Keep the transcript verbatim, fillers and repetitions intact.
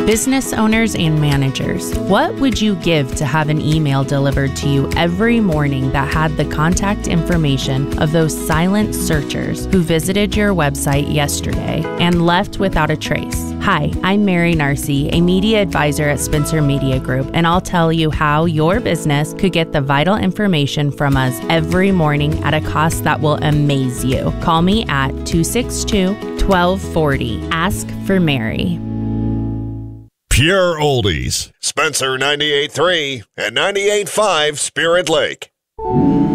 Business owners and managers, what would you give to have an email delivered to you every morning that had the contact information of those silent searchers who visited your website yesterday and left without a trace? Hi, I'm Mary Narcy, a media advisor at Spencer Media Group, and I'll tell you how your business could get the vital information from us every morning at a cost that will amaze you. Call me at two six two, one two four zero. Ask for Mary. Pure Oldies. Spencer ninety-eight point three and ninety-eight point five Spirit Lake.